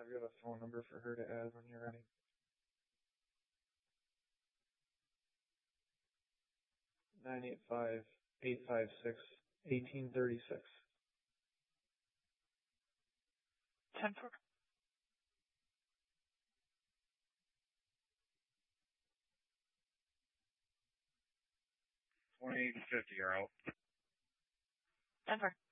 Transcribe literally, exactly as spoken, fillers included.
I've got a phone number for her to add when you're ready. nine eight five, eight five six, one eight three six. ten four. twenty-eight fifty, you're out. ten four.